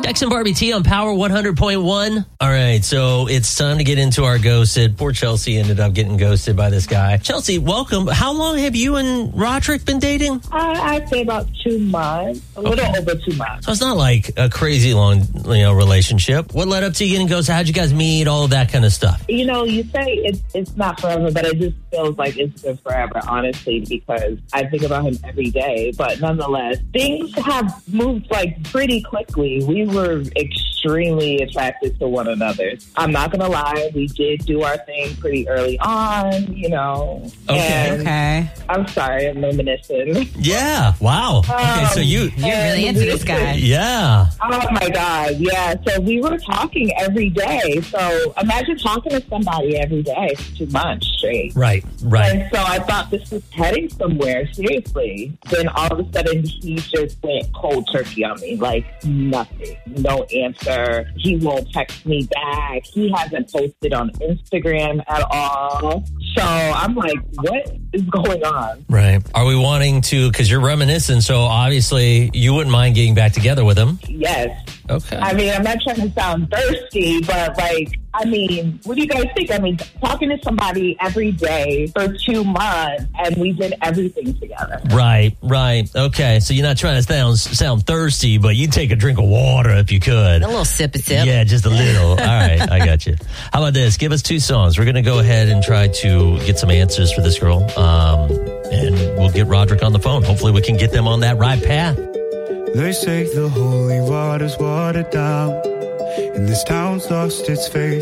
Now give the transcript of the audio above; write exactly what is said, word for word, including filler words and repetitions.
Dex and Barbie T on Power one hundred point one. All right, so it's time to get into our ghosted. Poor Chelsea ended up getting ghosted by this guy. Chelsea, welcome. How long have you and Roderick been dating? Uh, I'd say about two months, a little Okay. over two months. So it's not like a crazy long, you know, relationship. What led up to you getting ghosted? How'd you guys meet? All of that kind of stuff. You know, you say it's it's not forever, but it just feels like it's been forever, honestly, because I think about him every day. But nonetheless, things have moved like pretty quickly. We were extremely attracted to one another. I'm not gonna lie, we did do our thing pretty early on, you know. Okay. And Okay. I'm sorry, I'm reminiscing. Yeah. Wow. Okay, so you. You're really And into we- this guy. Yeah. Oh my God, yeah. So we were talking every day. So imagine talking to somebody every day for two months straight. Right. Right. And so I thought this was heading somewhere, seriously. Then all of a sudden, he just went cold turkey on me. Like, nothing. No answer. He won't text me back. He hasn't posted on Instagram at all. So I'm like, what is going on? Right. Are we wanting to, because you're reminiscing, so obviously you wouldn't mind getting back together with him. Yes. Okay. I mean, I'm not trying to sound thirsty, but like, I mean, what do you guys think? I mean, talking to somebody every day for two months and we did everything together. Right, right. Okay, so you're not trying to sound sound thirsty, but you'd take a drink of water if you could. A little sip of sip. Yeah, just a little. All right, I got you. How about this? Give us two songs. We're going to go ahead and try to get some answers for this girl, um, and we'll get Roderick on the phone. Hopefully we can get them on that right path. They say the holy water's watered down, and this town's lost its faith.